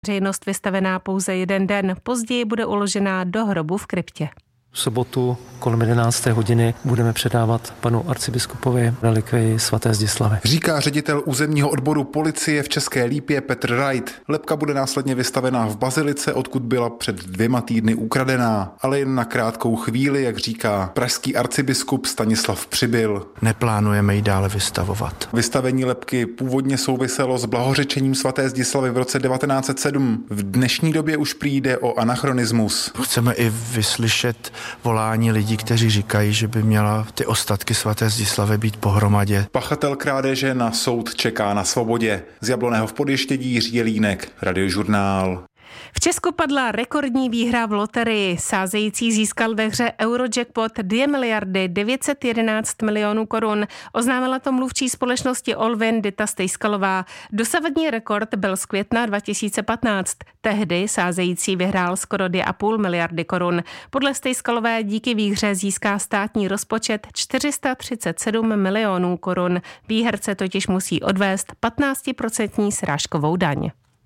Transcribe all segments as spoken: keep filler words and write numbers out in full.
Veřejnost vystavená pouze jeden den, později bude uložená do hrobu v kryptě. V sobotu kolem jedenácté hodiny budeme předávat panu arcibiskupovi relikvii svaté Zdislavy. Říká ředitel územního odboru policie v České Lípě Petr Wright. Lebka bude následně vystavená v bazilice, odkud byla před dvěma týdny ukradená, ale jen na krátkou chvíli, jak říká pražský arcibiskup Stanislav Přibyl. Neplánujeme ji dále vystavovat. Vystavení lebky původně souviselo s blahořečením svaté Zdislavy v roce devatenáct set sedm. V dnešní době už přijde o anachronismus. Chceme i vyslyšet volání lidí, kteří říkají, že by měla ty ostatky svaté Zdislavy být pohromadě. Pachatel krádeže na soud čeká na svobodě. Z Jablonného v Podještědí Jiří Jelínek, Radiožurnál. V Česku padla rekordní výhra v loterii. Sázející získal ve hře Eurojackpot dvě miliardy devět set jedenáct milionů korun. Oznámila to mluvčí společnosti Allwin Dita Stejskalová. Dosavadní rekord byl z května dva tisíce patnáct. Tehdy sázející vyhrál skoro dvě a půl miliardy korun. Podle Stejskalové díky výhře získá státní rozpočet čtyři sta třicet sedm milionů korun. Výherce totiž musí odvést patnáctiprocentní srážkovou daň.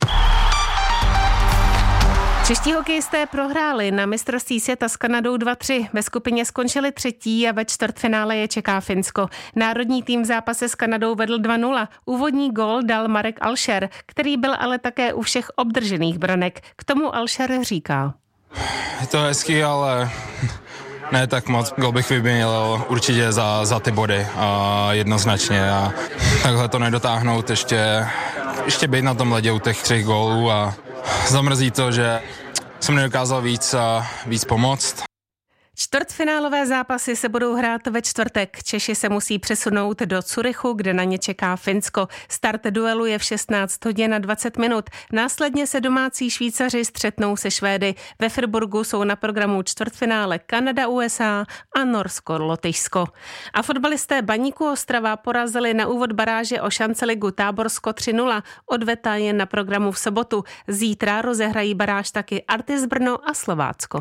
Čeští hokejisté prohráli na mistrovství světa s Kanadou dva tři. Ve skupině skončili třetí a ve čtvrtfinále je čeká Finsko. Národní tým v zápase s Kanadou vedl dva nula. Úvodní gól dal Marek Alšer, který byl ale také u všech obdržených branek. K tomu Alšer říká. Je to hezký, ale ne tak moc. Gól bych vyměnil určitě za, za ty body a jednoznačně. A takhle to nedotáhnout, ještě, ještě být na tom ledě u těch třech gólů a zamrzí to, že jsem nedokázal víc a víc pomoct. Čtvrtfinálové zápasy se budou hrát ve čtvrtek. Češi se musí přesunout do Curychu, kde na ně čeká Finsko. Start duelu je v šestnáct hodin a dvacet minut. Následně se domácí Švýcaři střetnou se Švédy. Ve Friburgu jsou na programu čtvrtfinále Kanada U S A a Norsko Lotyšsko. A fotbalisté Baníku Ostrava porazili na úvod baráže o šanceligu Táborsko tři nula. Odveta je na programu v sobotu. Zítra rozehrají baráž taky Artis Brno a Slovácko.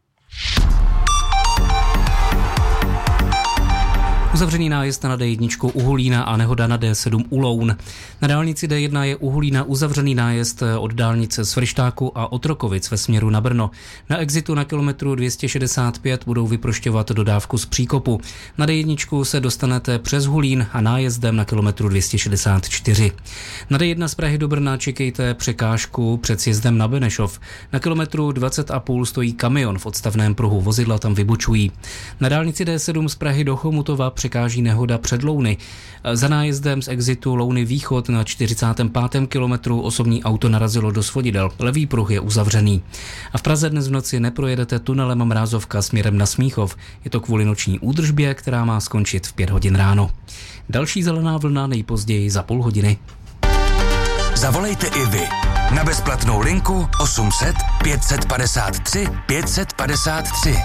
Uzavřený nájezd na D jedna u Hulína a nehoda na D sedm u Loun. Na dálnici D jedna je u Hulína uzavřený nájezd od dálnice z Fryštáku a Otrokovic ve směru na Brno. Na exitu na kilometru dvě stě šedesát pět budou vyprošťovat dodávku z Příkopu. Na D jedna se dostanete přes Hulín a nájezdem na kilometru dvě stě šedesát čtyři. Na D jedna z Prahy do Brna čekejte překážku před sjezdem na Benešov. Na kilometru dvacet a půl stojí kamion v odstavném pruhu, vozidla tam vybočují. Na dálnici D sedm z Prahy do Chomutova překáží nehoda před Louny. Za nájezdem z exitu Louny Východ na čtyřicátém pátém kilometru osobní auto narazilo do svodidel. Levý pruh je uzavřený. A v Praze dnes v noci neprojedete tunelem Mrázovka směrem na Smíchov. Je to kvůli noční údržbě, která má skončit v pět hodin ráno. Další zelená vlna nejpozději za půl hodiny. Zavolejte i vy na bezplatnou linku osm set pět set padesát tři pět set padesát tři.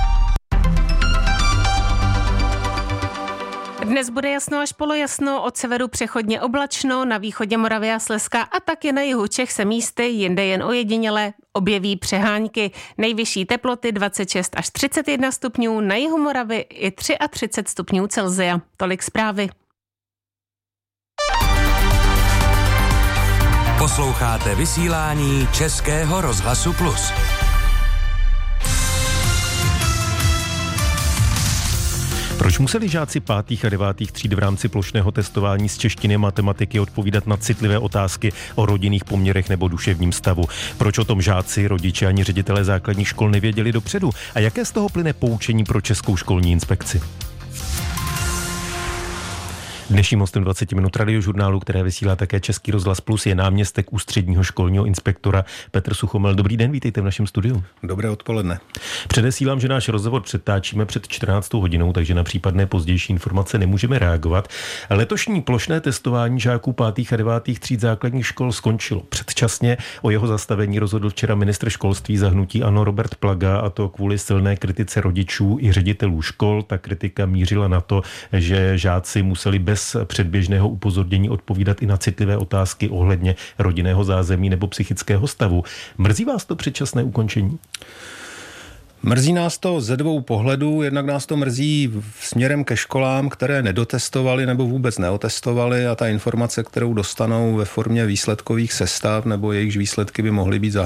Dnes bude jasno až polojasno, od severu přechodně oblačno, na východě Moravy a Slezska a taky na jihu Čech se místy, jinde jen ojediněle, objeví přehánky. Nejvyšší teploty dvacet šest až třicet jedna stupňů, na jihu Moravy i třicet tři stupňů Celsia. Tolik zprávy. Posloucháte vysílání Českého rozhlasu Plus. Proč museli žáci pátých a devátých tříd v rámci plošného testování z češtiny a matematiky odpovídat na citlivé otázky o rodinných poměrech nebo duševním stavu? Proč o tom žáci, rodiče ani ředitelé základních škol nevěděli dopředu? A jaké z toho plyne poučení pro Českou školní inspekci? Dnešním hostem dvacet minut Radiožurnálu, které vysílá také Český rozhlas Plus, je náměstek ústředního školního inspektora Petr Suchomel. Dobrý den, vítejte v našem studiu. Dobré odpoledne. Předesílám, že náš rozhovor přetáčíme před čtrnáctou hodinou, takže na případné pozdější informace nemůžeme reagovat. Letošní plošné testování žáků pátých a devátých tříd základních škol skončilo předčasně. O jeho zastavení rozhodl včera ministr školství za hnutí ANO Robert Plaga, a to kvůli silné kritice rodičů i ředitelů škol. Ta kritika mířila na to, že žáci museli bez předběžného upozornění odpovídat i na citlivé otázky ohledně rodinného zázemí nebo psychického stavu. Mrzí vás to předčasné ukončení? Mrzí nás to ze dvou pohledů. Jednak nás to mrzí směrem ke školám, které nedotestovali nebo vůbec neotestovali, a ta informace, kterou dostanou ve formě výsledkových sestav nebo jejichž výsledky by mohly být